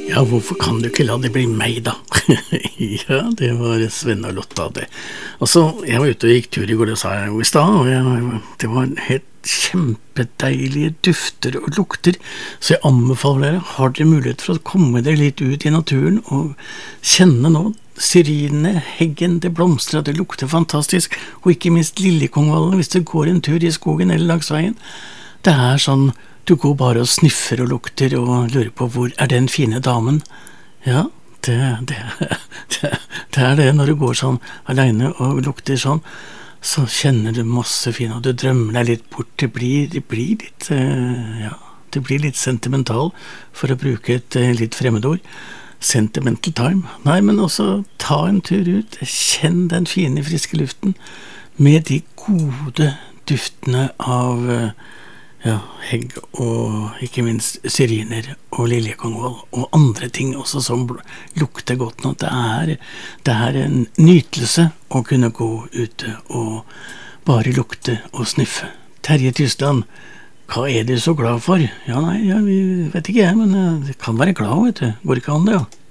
Ja, hvorfor kan du ikke la det bli meg da? Ja, det var Sven og Lotta det. Og så, jeg var ute og gikk tur i går, det sa jeg jo i sted, og det var helt kjempedeilige dufter og lukter, så jeg anbefaler dere, har dere mulighet for å komme dere litt ut i naturen og kjenne nå syrinene, heggen, det blomstrer, det lukter fantastisk, og ikke minst Lillekongvallen hvis du går en tur i skogen eller langs veien. Det er sånn, du går bare og sniffer og lukter og lurer på hvor er den fine damen. Ja, det er det når du går sånn alene og lukter sånn, så kjenner du masse fint, og du drømmer deg litt bort. Det blir litt, det blir litt sentimental, for å bruke et litt fremmedord. Sentimental time. Nei, men også ta en tur ut, kjenn den fine, friske luften, med de gode duftene av hegg og ikke minst syriner og liljekonvoll og andre ting også som lukter godt nå. Det er en nytelse å kunne gå ute og bare lukte og sniffe. Terje Tysland, hva er du så glad for? Ja, nei, vi vet ikke jeg, men det kan være glad, vet du. Går ikke an det, ja.